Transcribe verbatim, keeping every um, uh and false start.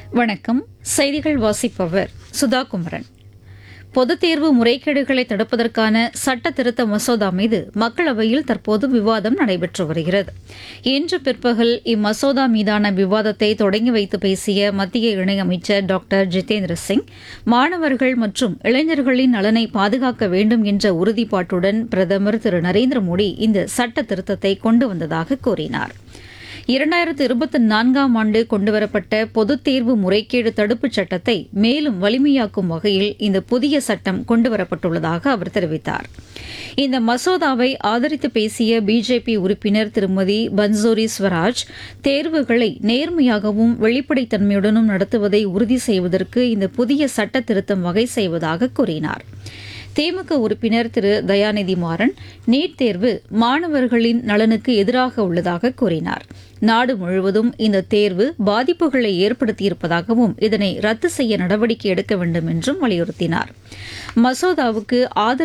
வணக்கம். செய்திகள் வாசிப்பவர் சுதா குமரன். பொதுத் தேர்வு முறைகேடுகளை தடுப்பதற்கான சட்ட திருத்த மசோதா மீது மக்களவையில் தற்போது விவாதம் நடைபெற்று வருகிறது. இன்று பிற்பகல் இம்மசோதா மீதான விவாதத்தை தொடங்கி வைத்து பேசிய மத்திய இணையமைச்சர் டாக்டர் ஜிதேந்திர சிங், மாணவர்கள் மற்றும் இளைஞர்களின் நலனை பாதுகாக்க வேண்டும் என்ற உறுதிப்பாட்டுடன் பிரதமர் திரு நரேந்திர மோடி இந்த சட்ட திருத்தத்தை கொண்டு வந்ததாக கூறினார். இரண்டாயிரத்து இருபத்தி நான்காம் ஆண்டு கொண்டுவரப்பட்ட பொதுத் தேர்வு முறைகேடு தடுப்புச் சட்டத்தை மேலும் வலிமையாக்கும் வகையில் இந்த புதிய சட்டம் கொண்டுவரப்பட்டுள்ளதாக அவர் தெரிவித்தார். இந்த மசோதாவை ஆதரித்து பேசிய பிஜேபி உறுப்பினர் திருமதி பன்சோரி ஸ்வராஜ், தேர்வுகளை நேர்மையாகவும் வெளிப்படைத்தன்மையுடனும் நடத்துவதை உறுதி செய்வதற்கு இந்த புதிய சட்ட திருத்தம் வகை செய்வதாக கூறினார். திமுக உறுப்பினர் திரு தயாநிதி மாறன், நீட் தேர்வு மாணவர்களின் நலனுக்கு எதிராக உள்ளதாக கூறினார். நாடு முழுவதும் இந்த தேர்வு பாதிப்புகளை ஏற்படுத்தியிருப்பதாகவும் இதனை ரத்து செய்ய நடவடிக்கை எடுக்க வேண்டும் என்றும் வலியுறுத்தினார். மசோதாவுக்கு ஆதரவு